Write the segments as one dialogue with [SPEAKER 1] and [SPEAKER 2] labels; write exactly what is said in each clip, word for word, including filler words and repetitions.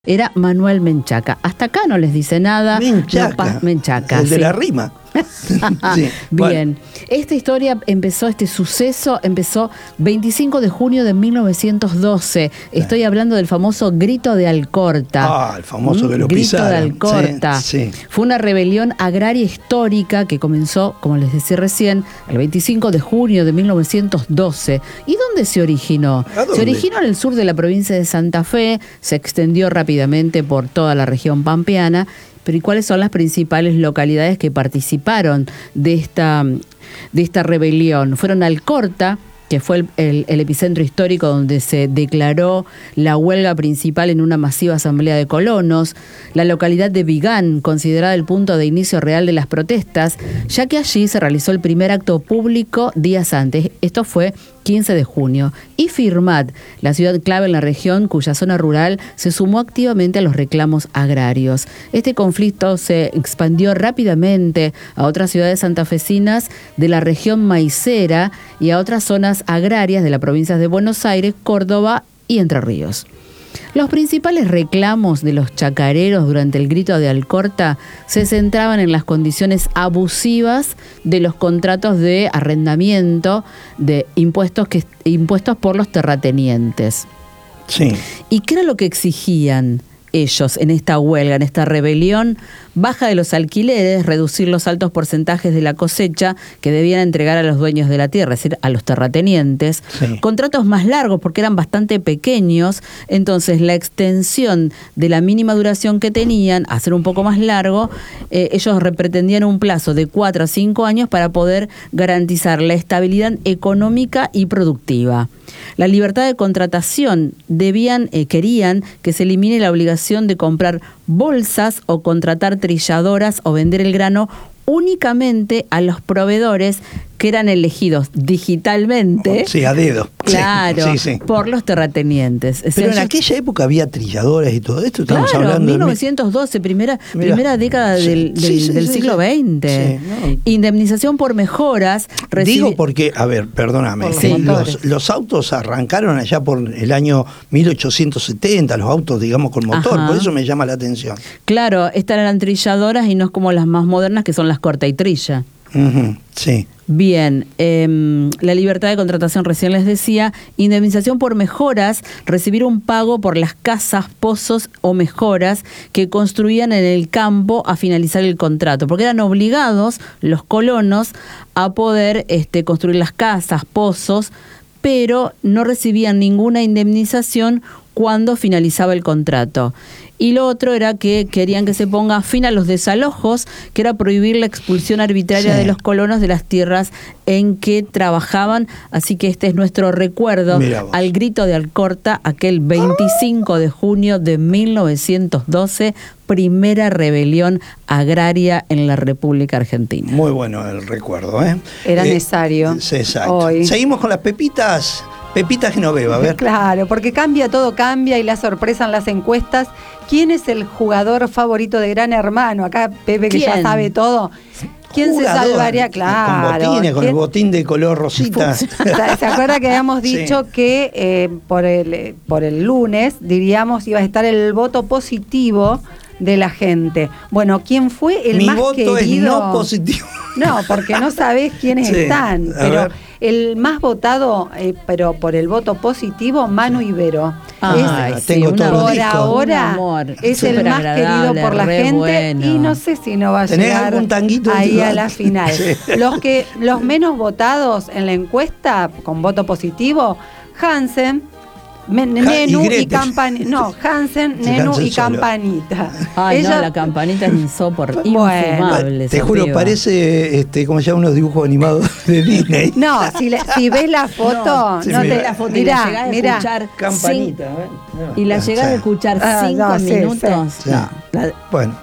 [SPEAKER 1] Era Manuel Menchaca. Hasta acá no les dice nada.
[SPEAKER 2] Menchaca.
[SPEAKER 1] No, Menchaca,
[SPEAKER 2] el de
[SPEAKER 1] sí.
[SPEAKER 2] la rima.
[SPEAKER 1] Sí, bien. Bueno. Esta historia empezó, este suceso empezó veinticinco de junio de mil novecientos doce. Estoy hablando del famoso Grito de Alcorta.
[SPEAKER 2] Ah, el famoso que lo
[SPEAKER 1] Grito
[SPEAKER 2] pisaron.
[SPEAKER 1] de Alcorta.
[SPEAKER 2] Sí, sí.
[SPEAKER 1] Fue una rebelión agraria histórica que comenzó, como les decía recién, el veinticinco de junio de mil novecientos doce. ¿Y dónde se originó?
[SPEAKER 2] ¿A dónde?
[SPEAKER 1] Se originó en el sur de la provincia de Santa Fe, se extendió rápidamente por toda la región pampeana. Pero ¿y cuáles son las principales localidades que participaron de esta, de esta rebelión? Fueron Alcorta, que fue el, el, el epicentro histórico donde se declaró la huelga principal en una masiva asamblea de colonos, la localidad de Vigán, considerada el punto de inicio real de las protestas, ya que allí se realizó el primer acto público días antes. Esto fue quince de junio. Y Firmat, la ciudad clave en la región cuya zona rural se sumó activamente a los reclamos agrarios. Este conflicto se expandió rápidamente a otras ciudades santafesinas de la región maicera y a otras zonas agrarias de las provincias de Buenos Aires, Córdoba y Entre Ríos. Los principales reclamos de los chacareros durante el Grito de Alcorta se centraban en las condiciones abusivas de los contratos de arrendamiento de impuestos, que, impuestos por los terratenientes.
[SPEAKER 2] Sí.
[SPEAKER 1] ¿Y qué era lo que exigían ellos en esta huelga, en esta rebelión? Baja de los alquileres, reducir los altos porcentajes de la cosecha que debían entregar a los dueños de la tierra, es decir, a los terratenientes. Sí. Contratos más largos porque eran bastante pequeños, entonces la extensión de la mínima duración que tenían, hacer un poco más largo, eh, ellos pretendían un plazo de cuatro a cinco años para poder garantizar la estabilidad económica y productiva. La libertad de contratación, debían, eh, querían que se elimine la obligación de comprar bolsas o contratar trilladoras o vender el grano únicamente a los proveedores que eran elegidos digitalmente.
[SPEAKER 2] Sí, a dedo.
[SPEAKER 1] Claro, sí, sí, sí. Por los terratenientes.
[SPEAKER 2] Pero en aquella época había trilladoras y todo esto. Estamos
[SPEAKER 1] claro,
[SPEAKER 2] hablando
[SPEAKER 1] mil novecientos doce, de... primera, primera década
[SPEAKER 2] sí,
[SPEAKER 1] del, del,
[SPEAKER 2] sí, sí,
[SPEAKER 1] del
[SPEAKER 2] sí,
[SPEAKER 1] siglo
[SPEAKER 2] sí.
[SPEAKER 1] veinte. Sí, no. Indemnización por mejoras.
[SPEAKER 2] Recibi... Digo porque, a ver, perdóname, sí, los, los autos arrancaron allá por el año mil ochocientos setenta, los autos, digamos, con motor. Ajá. Por eso me llama la atención.
[SPEAKER 1] Claro, estas eran trilladoras y no es como las más modernas que son las corta y trilla.
[SPEAKER 2] Uh-huh, sí.
[SPEAKER 1] Bien, eh, la libertad de contratación recién les decía, indemnización por mejoras, recibir un pago por las casas, pozos o mejoras que construían en el campo a finalizar el contrato, porque eran obligados los colonos a poder este, construir las casas, pozos, pero no recibían ninguna indemnización cuando finalizaba el contrato. Y lo otro era que querían que se ponga fin a los desalojos, que era prohibir la expulsión arbitraria sí. de los colonos de las tierras en que trabajaban. Así que este es nuestro recuerdo al Grito de Alcorta, aquel veinticinco de junio de mil novecientos doce, primera rebelión agraria en la República Argentina.
[SPEAKER 2] Muy bueno el recuerdo, ¿eh?
[SPEAKER 3] Era
[SPEAKER 2] eh,
[SPEAKER 3] necesario.
[SPEAKER 2] Exacto.
[SPEAKER 3] Hoy.
[SPEAKER 2] Seguimos con las pepitas. Pepita Genoveva, a ver.
[SPEAKER 3] Claro, porque cambia, todo cambia y la sorpresa en las encuestas. ¿Quién es el jugador favorito de Gran Hermano? Acá Pepe, que ¿quién? Ya sabe todo. ¿Quién jugador, se salvaría? Claro.
[SPEAKER 2] Con botines, con el botín de color rosita.
[SPEAKER 3] ¿Se acuerda que habíamos dicho sí. que eh, por, el, por el lunes, diríamos, iba a estar el voto positivo de la gente? Bueno, ¿quién fue el
[SPEAKER 2] Mi
[SPEAKER 3] más querido?
[SPEAKER 2] Mi voto es no positivo.
[SPEAKER 3] No, porque no sabés quiénes sí, están. Pero ver. El más votado, eh, pero por el voto positivo, Manu Ibero.
[SPEAKER 1] Ay,
[SPEAKER 3] es,
[SPEAKER 2] tengo
[SPEAKER 3] sí,
[SPEAKER 2] todo
[SPEAKER 3] por ahora es Super el más querido por la gente bueno. Y no sé si no va a llegar
[SPEAKER 2] algún tanguito
[SPEAKER 3] ahí a la final. Sí. Los que los menos votados en la encuesta con voto positivo, Hansen, Nenu y, y Campanita. No, Hansen, sí, Nenu Hansen y solo. Campanita.
[SPEAKER 1] Ay, Ella... no, la Campanita es insoportable. Bueno, infumable.
[SPEAKER 2] Te juro, piba. Parece, este, como se llama, unos dibujos animados de Disney.
[SPEAKER 3] No, si, la, si ves la foto, no,
[SPEAKER 1] sí,
[SPEAKER 3] no
[SPEAKER 1] mira,
[SPEAKER 3] te
[SPEAKER 1] la foto mirá, y la llegás a escuchar
[SPEAKER 2] Campanita.
[SPEAKER 1] Cinco, y la llegás a escuchar
[SPEAKER 3] ah,
[SPEAKER 1] cinco
[SPEAKER 3] no,
[SPEAKER 1] minutos.
[SPEAKER 3] Sí, sí.
[SPEAKER 1] No, la,
[SPEAKER 2] bueno.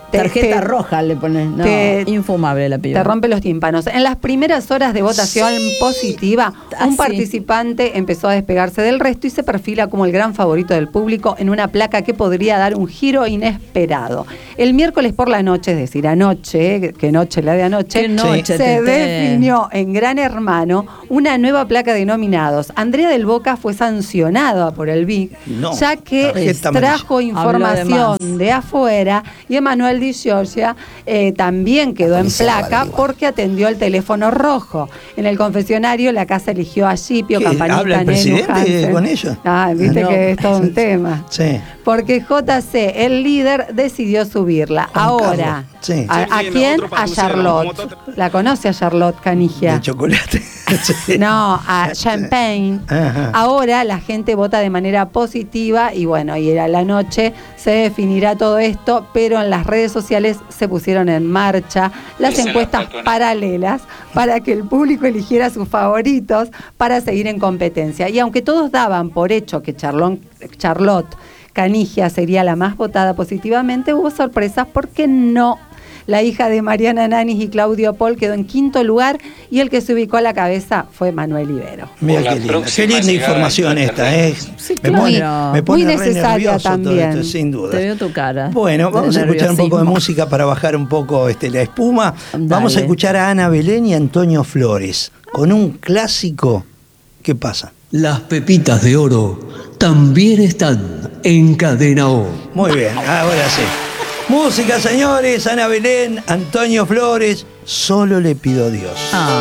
[SPEAKER 3] Te,
[SPEAKER 1] Tarjeta
[SPEAKER 3] te,
[SPEAKER 1] roja le pones. No,
[SPEAKER 3] te,
[SPEAKER 1] infumable la piba.
[SPEAKER 3] Te rompe los tímpanos. En las primeras horas de votación sí. positiva, un
[SPEAKER 1] Así.
[SPEAKER 3] participante empezó a despegarse del resto y se perfila como el gran favorito del público en una placa que podría dar un giro inesperado. El miércoles por la noche, es decir, anoche, que noche la de anoche,
[SPEAKER 1] ¿Qué noche,
[SPEAKER 3] se
[SPEAKER 1] tete?
[SPEAKER 3] definió en Gran Hermano una nueva placa de nominados. Andrea del Boca fue sancionada por el V I C,
[SPEAKER 2] no,
[SPEAKER 3] ya que trajo información de, de afuera, y Emanuel Di Giorgia eh, también quedó en placa porque atendió el teléfono rojo. En el confesionario la casa eligió a Scipio, Campanita,
[SPEAKER 2] ¿Habla el
[SPEAKER 3] Nenu,
[SPEAKER 2] presidente
[SPEAKER 3] Hansen.
[SPEAKER 2] con ellos?
[SPEAKER 3] Ah, viste
[SPEAKER 2] no.
[SPEAKER 3] que es todo un tema.
[SPEAKER 2] Sí.
[SPEAKER 3] Porque J C, el líder, decidió subirla.
[SPEAKER 2] Juan
[SPEAKER 3] Ahora,
[SPEAKER 2] sí.
[SPEAKER 3] ¿a, a quién? A Charlotte. ¿La conoce a Charlotte Canigia?
[SPEAKER 2] De chocolate.
[SPEAKER 3] Sí. No, a Champagne.
[SPEAKER 2] Ajá.
[SPEAKER 3] Ahora la gente vota de manera positiva y bueno, y a la noche se definirá todo esto, pero en las redes sociales se pusieron en marcha las encuestas paralelas para que el público eligiera sus favoritos para seguir en competencia. Y aunque todos daban por hecho que Charlon, Charlotte Canigia sería la más votada positivamente, hubo sorpresas porque no. La hija de Mariana Nanis y Claudio Pol quedó en quinto lugar y el que se ubicó a la cabeza fue Manuel Ibero.
[SPEAKER 2] Mira qué linda, qué linda información esta, ¿eh?
[SPEAKER 1] Sí,
[SPEAKER 2] me
[SPEAKER 1] claro.
[SPEAKER 2] pone, me pone
[SPEAKER 3] Muy
[SPEAKER 2] re
[SPEAKER 3] necesaria
[SPEAKER 2] nervioso
[SPEAKER 3] también.
[SPEAKER 2] todo esto, sin duda.
[SPEAKER 1] Te veo tu cara.
[SPEAKER 2] Bueno, vamos
[SPEAKER 1] de
[SPEAKER 2] a escuchar un poco de
[SPEAKER 1] nerviosismo.
[SPEAKER 2] música para bajar un poco este, la espuma.
[SPEAKER 1] Dale.
[SPEAKER 2] Vamos a escuchar a Ana Belén y Antonio Flores con un clásico. ¿Qué pasa?
[SPEAKER 4] Las pepitas de oro también están en Cadena O.
[SPEAKER 2] Muy bien, ahora sí. Música, señores, Ana Belén, Antonio Flores, solo le pido a Dios.
[SPEAKER 1] Ah.